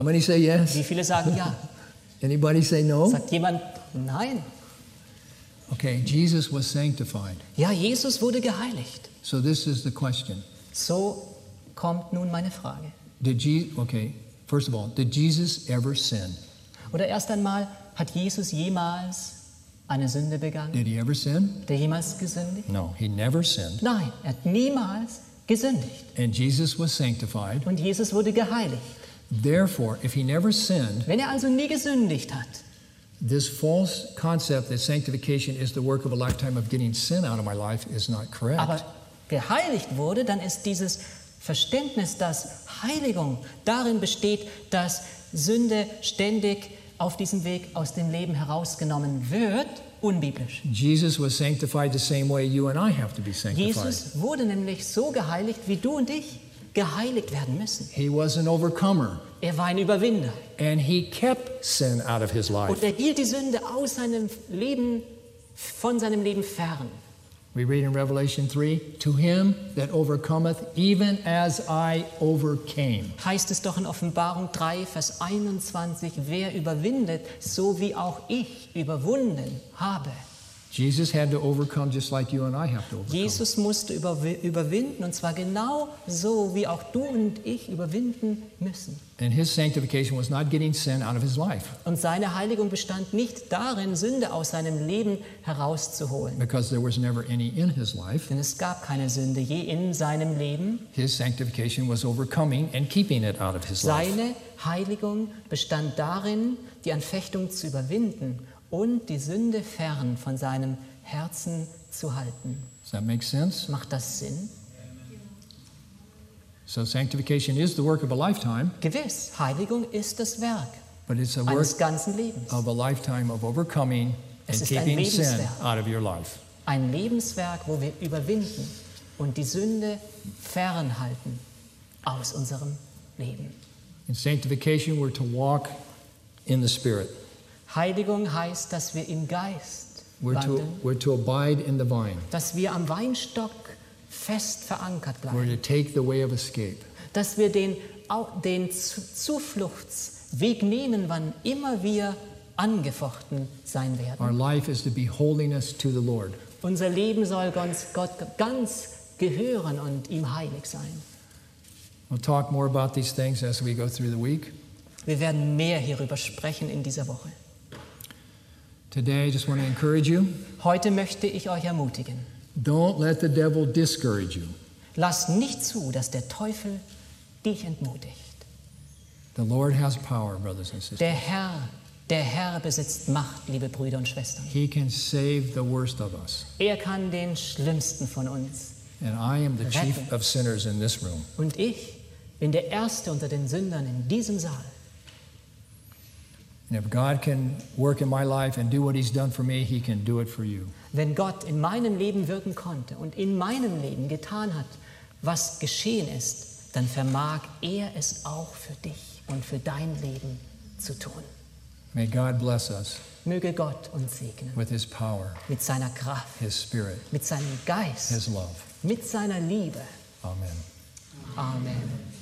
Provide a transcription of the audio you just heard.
How many say yes? Wie viele sagen ja? Anybody say no? Sagt jemand nein? Okay, Jesus was sanctified. Ja, Jesus wurde geheiligt. So this is the question. So kommt nun meine Frage. First of all, did Jesus ever sin? Oder erst einmal, hat Jesus jemals eine Sünde begangen? Did he ever sin? Hat er jemals gesündigt? No, he never sinned. Nein, er hat niemals gesündigt. And Jesus was sanctified. Und Jesus wurde geheiligt. Therefore, if he never sinned, Wenn er also nie gesündigt hat, this false concept that sanctification is the work of a lifetime of getting sin out of my life is not correct. aber geheiligt wurde, dann ist dieses Verständnis, dass Heiligung darin besteht, dass Sünde ständig auf diesem Weg aus dem Leben herausgenommen wird, unbiblisch. Jesus was sanctified the same way you and I have to be sanctified. Jesus wurde nämlich so geheiligt, wie du und ich geheiligt werden müssen. He was an overcomer, Er war ein Überwinder and he kept sin out of his life. und er hielt die Sünde aus seinem Leben, von seinem Leben fern. We read in Revelation 3, to him that overcometh, even as I overcame. Heißt es doch in Offenbarung 3, Vers 21, wer überwindet, so wie auch ich überwunden habe. Jesus had to overcome just like you and I have to overcome. Jesus musste überwinden, und zwar genau so, wie auch du und ich überwinden müssen. And his sanctification was not getting sin out of his life, Und seine Heiligung bestand nicht darin, Sünde aus seinem Leben herauszuholen. because there was never any in his life. Denn es gab keine Sünde je in seinem Leben. His sanctification was overcoming and keeping it out of his life. Seine Heiligung bestand darin, die Anfechtung zu überwinden und die Sünde fern von seinem Herzen zu halten. Does that make sense? Macht das Sinn? So sanctification is the work of a lifetime, Gewiss, Heiligung ist das Werk but it's a work eines ganzen Lebens. of a lifetime of overcoming Es and ist ein keeping sin Lebenswerk. out of your life. Ein Lebenswerk, wo wir überwinden und die Sünde fernhalten aus unserem Leben. In sanctification, we're to walk in the Spirit. Heiligung heißt, dass wir im Geist We're wandeln, to abide in the vine. dass wir am Weinstock fest verankert We're bleiben, to take the way of escape. dass wir den Zufluchtsweg nehmen, wann immer wir angefochten sein Our werden. life is to be holiness to the Lord. Unser Leben soll Gott ganz gehören und ihm heilig sein. We'll talk more about these things as we go through the week. Wir werden mehr hierüber sprechen in dieser Woche. Today, I just want to encourage you. Heute möchte ich euch ermutigen. Don't let the devil discourage you. Lasst nicht zu, dass der Teufel dich entmutigt. The Lord has power, brothers and sisters. Der Herr besitzt Macht, liebe Brüder und Schwestern. He can save the worst of us. Er kann den Schlimmsten von uns. And I am the chief of sinners in this room. Und ich bin der Erste unter den Sündern in diesem Saal. And if God can work in my life and do what he's done for me, he can do it for you. Wenn Gott in meinem Leben wirken konnte und in meinem Leben getan hat, was geschehen ist, dann vermag er es auch für dich und für dein Leben zu tun. May God bless us Möge Gott uns segnen with his power, mit seiner Kraft, his spirit, mit seinem Geist, his love. mit seiner Liebe. Amen. Amen.